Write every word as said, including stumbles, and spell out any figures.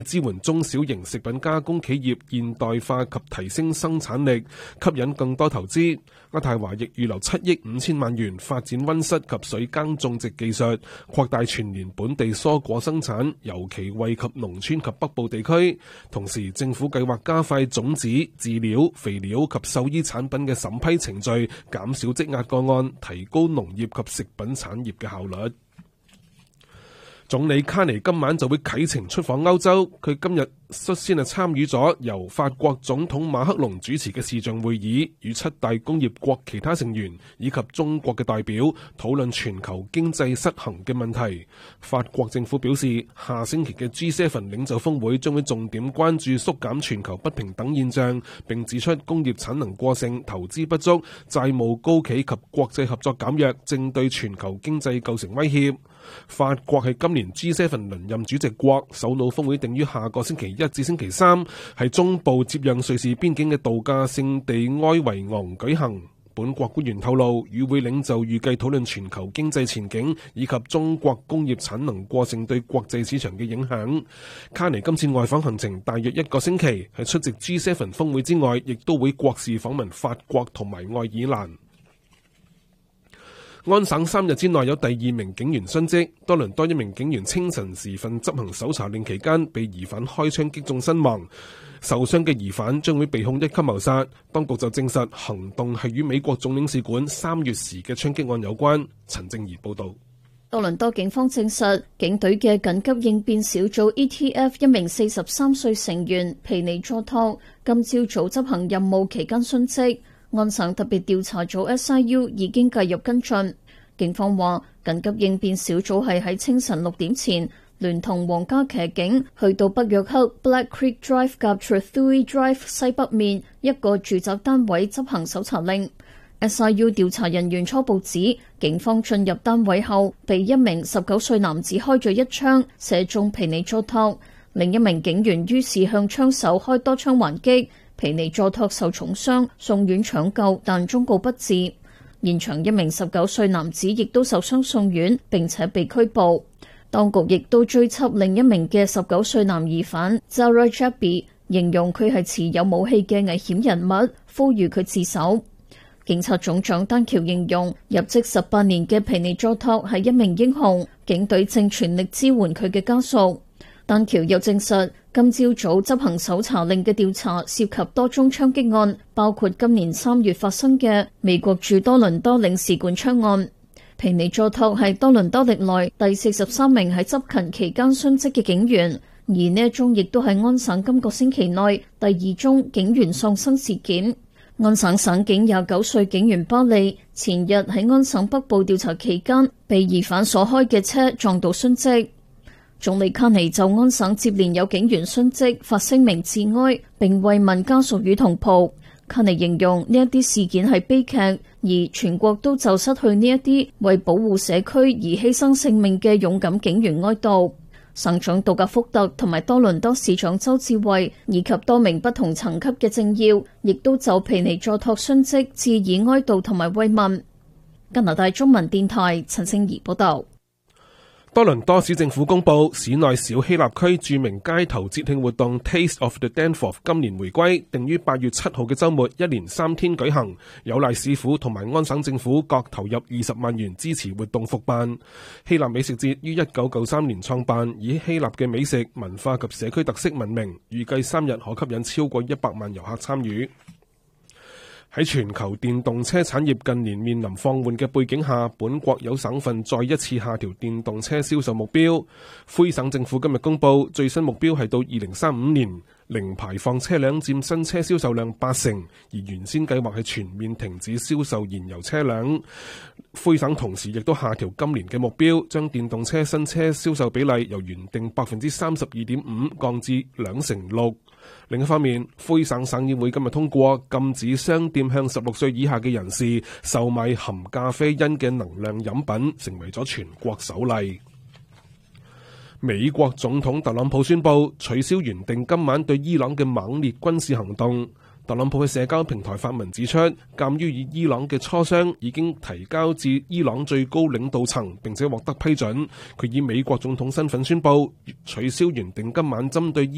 支援中小型食品加工企業現代化及提升生產力，吸引更多投資。渥太華亦預留七億五千萬元發展溫室及水耕種植技術，擴大全年本地蔬果生產，尤其惠及農村及北部地區。同時，政府計劃加快種子、飼料、肥料及獸醫產品嘅審批程序，減少積壓個案，提高農業及食品產業嘅效率。總理卡尼今晚就會啟程出訪歐洲，佢今日率先係參與咗由法國總統馬克龍主持嘅視像會議，與七大工業國其他成員以及中國嘅代表討論全球經濟失衡嘅問題。法國政府表示，下星期嘅 G 七 領袖峰會將會重點關注縮減全球不平等現象，並指出工業產能過剩、投資不足、債務高企及國際合作減弱正對全球經濟構成威脅。法國係今年 G 七 輪任主席國，首腦峰會定於下個星期一至星期三喺中部接壤瑞士邊境嘅度假勝地埃維昂舉行。本國官員透露，與會領袖預計討論全球經濟前景以及中國工業產能過剩對國際市場嘅影響。卡尼今次外訪行程大約一個星期，喺出席 G 七 峰會之外，亦都會國事訪問法國同埋愛爾蘭。安省三日之內有第二名警員殉職，多倫多一名警員清晨時分執行搜查令期間，被疑犯開槍擊中身亡。受傷嘅疑犯將會被控一級謀殺。當局就證實行動係與美國總領事館三月時嘅槍擊案有關。陳正儀報道。 多倫多警方證實，警隊嘅緊急應變小組 E T F 一名四十三歲成員皮尼佐托今朝早執行任務期間殉職。安省特別調查組 S I U 已經介入跟進。警方話，緊急應變小組係喺清晨六點前，聯同皇家騎警去到北約克 Black Creek Drive 及 Trethewey Drive 西北面一個住宅單位執行搜查令。S I U 調查人員初步指，警方進入單位後，被一名十九歲男子開咗一槍，射中皮尼佐托。另一名警員於是向槍手開多槍還擊。皮尼佐托受重傷，送院搶救，但終告不治。現場一名十九歲男子亦都受傷送院，並且被拘捕。當局亦都追緝另一名嘅十九歲男疑犯 Zara Jabi， 形容佢係持有武器嘅危險人物，呼籲佢自首。警察總長丹橋形容入職十八年嘅皮尼佐托係一名英雄，警隊正全力支援佢嘅家屬。丹橋又證實，今朝早執行搜查令嘅調查涉及多宗槍擊案，包括今年三月發生嘅美國駐多倫多領事館槍案。皮尼佐托係多倫多歷來第四十三名喺執勤期間殉職嘅警員，而呢一宗亦都係安省今個星期內第二宗警員喪生事件。安省省警廿九歲警員巴利前日喺安省北部調查期間，被疑犯所開嘅車撞到殉職。總理卡尼就安省接連有警員殉職發聲明致哀，並慰問家屬與同袍。卡尼形容呢一啲事件係悲劇，而全國都就失去呢一啲為保護社區而犧牲性命嘅勇敢警員哀悼。省長杜格福特同埋多倫多市長周志偉以及多名不同層級嘅政要，亦都就皮尼佐托殉職致以哀悼同埋慰問。加拿大中文電台陳清儀報道。 多倫多市政府公布，市內小希臘區著名街頭節慶活動 Taste of the Danforth 今年回歸，定於八月七號嘅周末，一連三天舉行。有賴市府同埋安省政府各投入二十萬元支持活動復辦。希臘美食節於一九九三年創辦，以希臘嘅美食、文化及社區特色聞名，預計三日可吸引超過一百萬遊客參與。喺全球電動車產業近年面臨放緩嘅背景下，本國有省份再一次下調電動車銷售目標。魁省政府今日公布，最新目標係到二零三五年，零排放車輛佔新車銷售量八成，而原先計劃係全面停止銷售燃油車輛。魁省同時亦都下調今年嘅目標，將電動車新車銷售比例由原定百分之三十二點五降至兩成六。另一方面，魁省省議會今日通過禁止商店向十六歲以下嘅人士售賣含咖啡因嘅能量飲品，成為咗全國首例。美國總統特朗普宣布取消原定今晚對伊朗嘅猛烈軍事行動。特朗普喺社交平台發文指出，鑑於與伊朗嘅磋商已經提交至伊朗最高領導層並且獲得批准，佢以美國總統身份宣布取消原定今晚針對伊